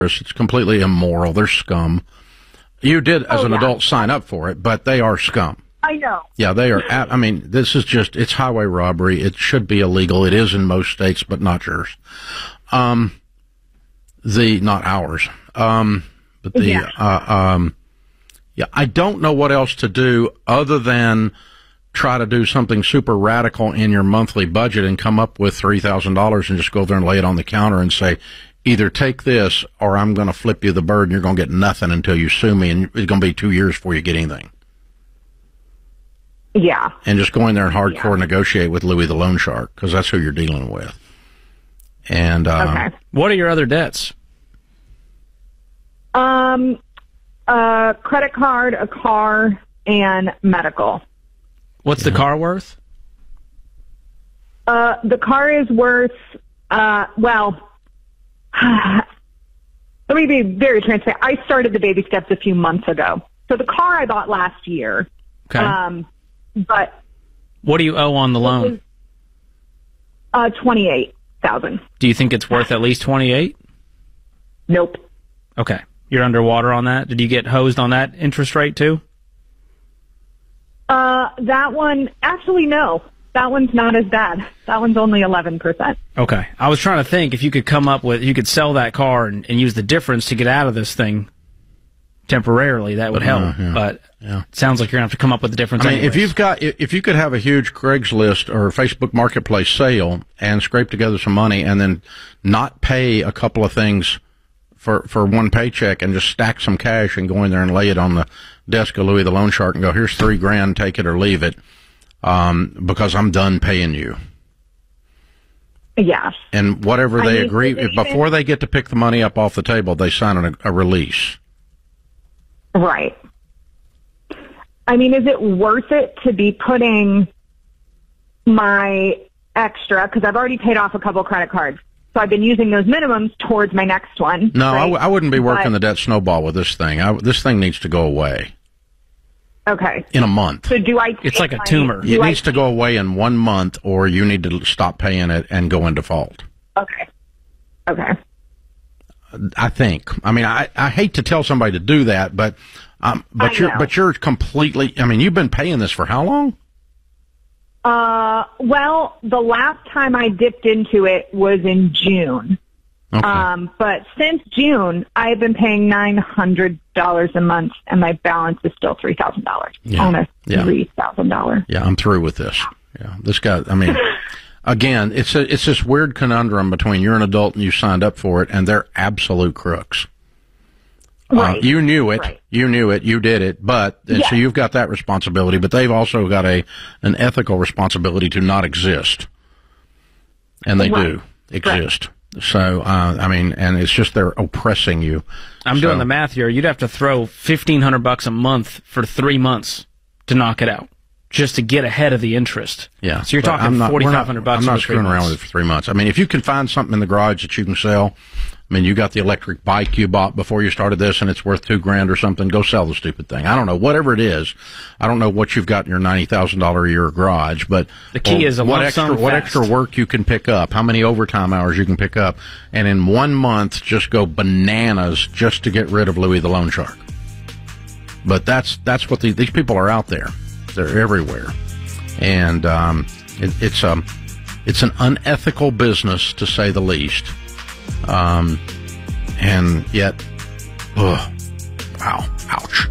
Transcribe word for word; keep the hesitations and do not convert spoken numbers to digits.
It's completely immoral. They're scum. You did, as oh, an yeah. adult, sign up for it, but they are scum. I know. Yeah, they are. I mean, this is just, it's highway robbery. It should be illegal. It is in most states, but not yours. Um, the, not ours. Um, but the, Yeah. uh, um, yeah, I don't know what else to do other than try to do something super radical in your monthly budget and come up with three thousand dollars and just go there and lay it on the counter and say, either take this or I'm going to flip you the bird and you're going to get nothing until you sue me, and it's going to be two years before you get anything. Yeah. And just go in there and hardcore Yeah. negotiate with Louis the Loan Shark, because that's who you're dealing with. And um, Okay. What are your other debts? Um, a credit card, a car, and medical. What's the car worth? Uh, the car is worth, uh, well, let me be very transparent. I started the baby steps a few months ago. So the car I bought last year. Okay. Um, but What do you owe on the it was, loan? uh, twenty-eight thousand. Do you think it's worth at least twenty-eight? Nope. Okay. You're underwater on that? Did you get hosed on that interest rate too? Uh, that one, actually, no. That one's not as bad. That one's only eleven percent. Okay. I was trying to think if you could come up with, you could sell that car and, and use the difference to get out of this thing temporarily. That would help. Uh, yeah. But Yeah. it sounds like you're going to have to come up with the difference. I mean, if anyways. you've got, if you could have a huge Craigslist or Facebook Marketplace sale and scrape together some money and then not pay a couple of things for, for one paycheck and just stack some cash and go in there and lay it on the desk of Louis the Loan Shark and go, here's three grand, take it or leave it, um, because I'm done paying you. Yeah. And whatever I they mean, agree, they if, before they get to pick the money up off the table, they sign a, a release. Right. I mean, is it worth it to be putting my extra, because I've already paid off a couple credit cards, so I've been using those minimums towards my next one. No, I, right? w- I wouldn't be working But- the debt snowball with this thing. I, this thing needs to go away Okay. in a month. So do I? It's take like a my- tumor. do It I- needs to go away in one month, or you need to stop paying it and go in default. Okay. Okay. I think. I mean, I, I hate to tell somebody to do that, but um, but I you're know. but you're completely. I mean, you've been paying this for how long? Uh, well, the last time I dipped into it was in June. Okay. Um, but since June, I've been paying nine hundred dollars a month, and my balance is still three thousand dollars. Yeah. Almost Yeah. three thousand dollars. Yeah, I'm through with this. Yeah, this guy. I mean, again, it's a, it's this weird conundrum between you're an adult and you signed up for it, and they're absolute crooks. Right. Uh, you knew it. Right. You knew it. You did it. But and so Yes. you've got that responsibility. But they've also got a an ethical responsibility to not exist, and they Right. do exist. So uh, I mean, and it's just they're oppressing you. I'm So- doing the math here. You'd have to throw fifteen hundred bucks a month for three months to knock it out, just to get ahead of the interest. Yeah. So you're but talking I'm not- we're not- forty-five hundred bucks. I'm not for three screwing around months. with it for three months. I mean, if you can find something in the garage that you can sell, I mean, you got the electric bike you bought before you started this and it's worth two grand or something, go sell the stupid thing. I don't know, whatever it is. I don't know what you've got in your ninety thousand dollars a year garage, but The key or is a what lump extra, sum what fast. extra work you can pick up, how many overtime hours you can pick up, and in one month just go bananas just to get rid of Louis the Loan Shark. But that's, that's what the, these people are out there. They're everywhere. And, um, it, it's, um, it's an unethical business to say the least. Um, and yet, ugh, wow, ouch.